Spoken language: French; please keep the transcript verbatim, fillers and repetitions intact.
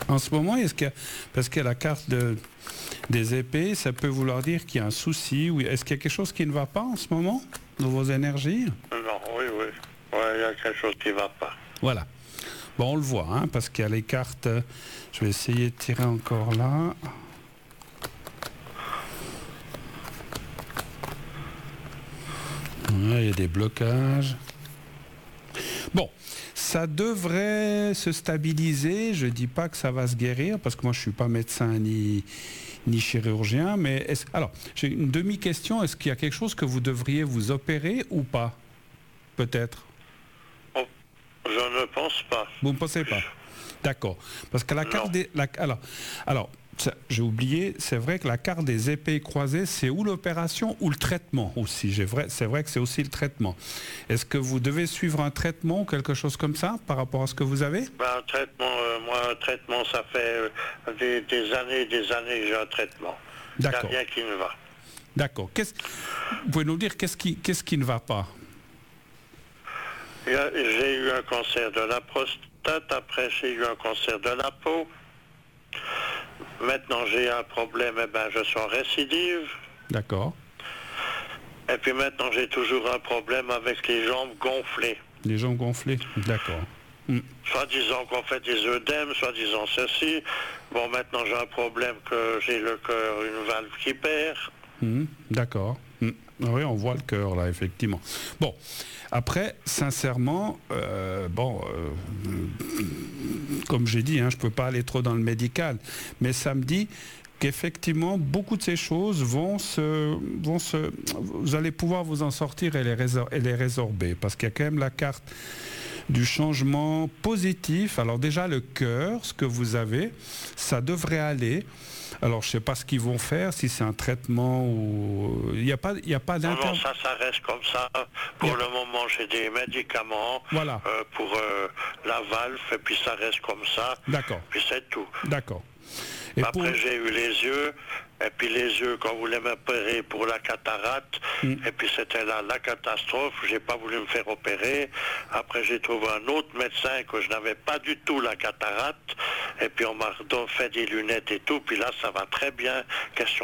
En ce moment, est-ce que, parce que la carte de, des épées, ça peut vouloir dire qu'il y a un souci, ou est-ce qu'il y a quelque chose qui ne va pas en ce moment dans vos énergies? Non, oui, oui. Ouais, il y a quelque chose qui ne va pas. Voilà. Bon, on le voit, hein, parce qu'il y a les cartes. Je vais essayer de tirer encore là. Ouais, il y a des blocages. Bon, ça devrait se stabiliser. Je ne dis pas que ça va se guérir, parce que moi, je ne suis pas médecin ni, ni chirurgien. Mais est-ce, alors, j'ai une demi-question. Est-ce qu'il y a quelque chose que vous devriez vous opérer ou pas? Peut-être. Oh, je ne pense pas. Vous ne pensez pas? D'accord. Parce que la carte Non. des... La, alors, alors ça, j'ai oublié, c'est vrai que la carte des épées croisées, c'est ou l'opération ou le traitement aussi. J'ai vrai, c'est vrai que c'est aussi le traitement. Est-ce que vous devez suivre un traitement ou quelque chose comme ça par rapport à ce que vous avez? Ben, un traitement, euh, moi, un traitement, ça fait euh, des, des années et des années que j'ai un traitement. D'accord. Il n'y a rien qui ne va. D'accord. Qu'est-ce, vous pouvez nous dire qu'est-ce qui, qu'est-ce qui ne va pas? Il y a- J'ai eu un cancer de la prostate, après j'ai eu un cancer de la peau. Maintenant j'ai un problème, eh ben, je suis en récidive. D'accord. Et puis maintenant j'ai toujours un problème avec les jambes gonflées. Les jambes gonflées? D'accord. Hmm. Soit disant qu'on fait des œdèmes, soit disant ceci. Bon, maintenant j'ai un problème que j'ai le cœur, une valve qui perd. Hmm. D'accord. Hmm. Oui, on voit le cœur là, effectivement. Bon, après, sincèrement, euh, bon, euh, comme j'ai dit, hein, je ne peux pas aller trop dans le médical, mais ça me dit qu'effectivement, beaucoup de ces choses vont se, vont se... Vous allez pouvoir vous en sortir et les, résor- et les résorber, parce qu'il y a quand même la carte du changement positif. Alors déjà, le cœur, ce que vous avez, ça devrait aller. Alors, je ne sais pas ce qu'ils vont faire, si c'est un traitement ou... Il n'y a pas, il n'y a pas Non, d'inter... non, ça, ça reste comme ça. Pour Yep. le moment, j'ai des médicaments Voilà. euh, pour euh, la valve, et puis ça reste comme ça. D'accord. Puis c'est tout. D'accord. Et Après, pour... j'ai eu les yeux, et puis les yeux, quand vous voulez m'opérer pour la cataracte, Mm. et puis c'était là la catastrophe, j'ai pas voulu me faire opérer. Après, j'ai trouvé un autre médecin que je n'avais pas du tout la cataracte, et puis on m'a redon- fait des lunettes et tout, puis là, ça va très bien. Question